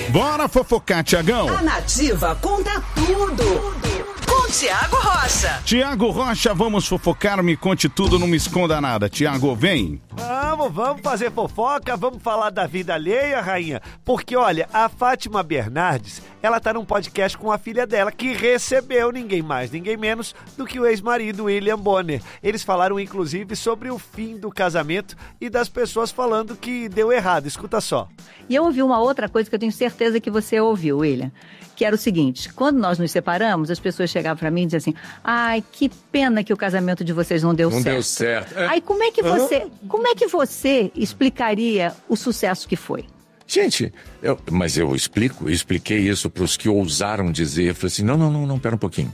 Bora fofocar, Tiagão. A Nativa conta tudo. Com Tiago Rocha. Tiago Rocha, vamos fofocar, me conte tudo, não me esconda nada. Tiago, vem. Vamos fazer fofoca, vamos falar da vida alheia, rainha. Porque, olha, a Fátima Bernardes, ela tá num podcast com a filha dela, que recebeu ninguém mais, ninguém menos do que o ex-marido William Bonner. Eles falaram, inclusive, sobre o fim do casamento e das pessoas falando que deu errado. Escuta só. E eu ouvi uma outra coisa que eu tenho certeza que você ouviu, William, que era o seguinte: quando nós nos separamos, as pessoas chegavam pra mim e diziam assim: ai, que pena que o casamento de vocês não deu certo. Não deu certo. Aí como é que você explicaria o sucesso que foi? Gente, eu expliquei isso para os que ousaram dizer. Eu falei assim, não, pera um pouquinho.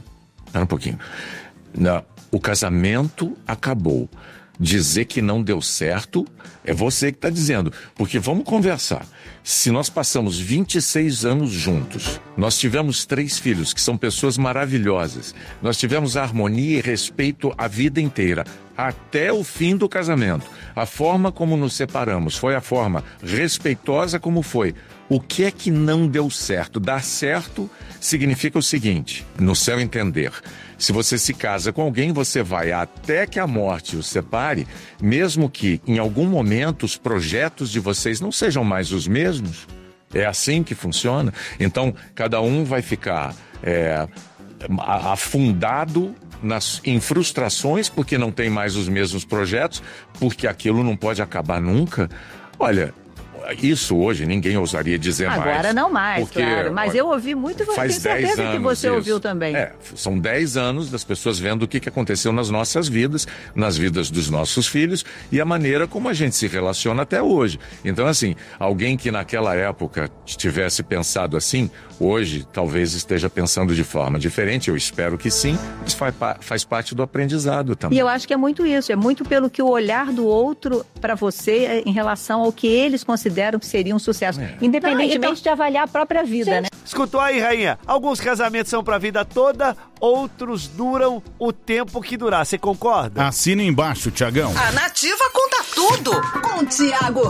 Não, o casamento acabou. Dizer que não deu certo é você que está dizendo. Porque vamos conversar. Se nós passamos 26 anos juntos, nós tivemos 3 filhos, que são pessoas maravilhosas. Nós tivemos harmonia e respeito a vida inteira, até o fim do casamento. A forma como nos separamos foi a forma respeitosa como foi. O que é que não deu certo? Dar certo significa o seguinte, no seu entender: se você se casa com alguém, você vai até que a morte os separe, mesmo que em algum momento os projetos de vocês não sejam mais os mesmos. É assim que funciona. Então, cada um vai ficar afundado em frustrações, porque não tem mais os mesmos projetos, porque aquilo não pode acabar nunca. Olha, isso hoje ninguém ousaria dizer mais. Agora não mais, porque, claro. Mas eu ouvi muito e tenho certeza que você ouviu também. São 10 anos das pessoas vendo o que aconteceu nas nossas vidas, nas vidas dos nossos filhos e a maneira como a gente se relaciona até hoje. Então, assim, alguém que naquela época tivesse pensado assim, hoje talvez esteja pensando de forma diferente, eu espero que sim, mas faz parte do aprendizado também. E eu acho que é muito isso, é muito pelo que o olhar do outro para você em relação ao que eles consideram que seria um sucesso, independentemente de avaliar a própria vida, né? Escutou aí, rainha? Alguns casamentos são pra vida toda, outros duram o tempo que durar. Você concorda? Assina embaixo, Tiagão. A Nativa conta tudo com Tiago